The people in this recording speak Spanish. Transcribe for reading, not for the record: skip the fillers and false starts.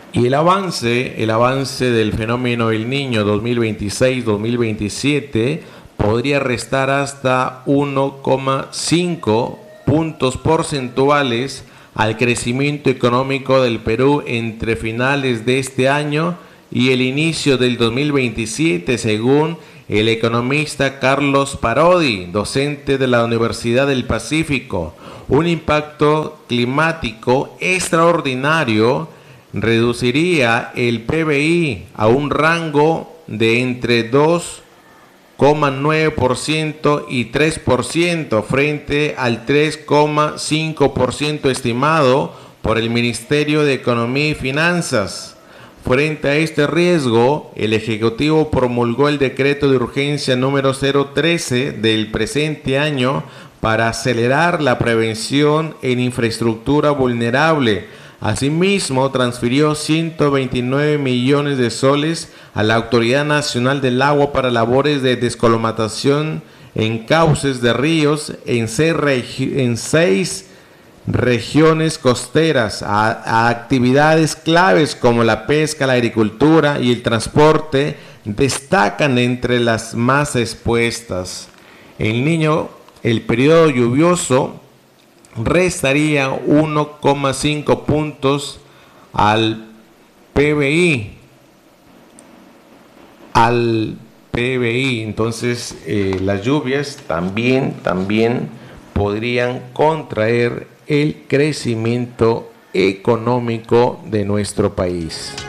Y el avance del fenómeno El Niño 2026-2027 podría restar hasta 1,5 puntos porcentuales al crecimiento económico del Perú entre finales de este año y el inicio del 2027, según el economista Carlos Parodi, docente de la Universidad del Pacífico. Un impacto climático extraordinario reduciría el PBI a un rango de entre 2,9% y 3% frente al 3,5% estimado por el Ministerio de Economía y Finanzas. Frente a este riesgo, el Ejecutivo promulgó el decreto de urgencia número 013 del presente año para acelerar la prevención en infraestructura vulnerable. Asimismo, transfirió 129 millones de soles a la Autoridad Nacional del Agua para labores de descolmatación en cauces de ríos en 6 regiones costeras, a actividades claves como la pesca, la agricultura y el transporte destacan entre las más expuestas. El Niño, el periodo lluvioso, restaría 1,5 puntos al PBI. Entonces, las lluvias también podrían contraer el crecimiento económico de nuestro país.